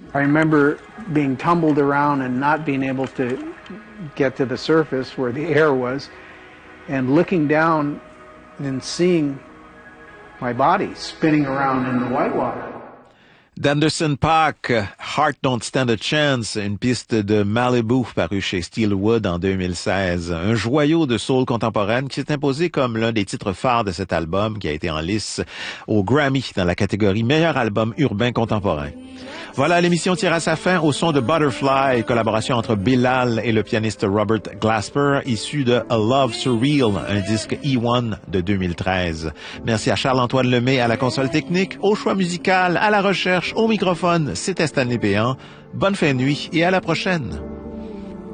I remember being tumbled around and not being able to get to the surface where the air was, and looking down and seeing my body spinning around in the whitewater. D'Anderson .Paak, Heart Don't Stand a Chance, une piste de Malibu parue chez Steelwood en 2016. Un joyau de soul contemporaine qui s'est imposé comme l'un des titres phares de cet album qui a été en lice au Grammy dans la catégorie meilleur album urbain contemporain. Voilà, l'émission tire à sa fin au son de Butterfly, collaboration entre Bilal et le pianiste Robert Glasper, issu de A Love Surreal, un disque E1 de 2013. Merci à Charles-Antoine Lemay à la console technique, au choix musical, à la recherche, au microphone. C'était Stanley Béant. Bonne fin de nuit et à la prochaine.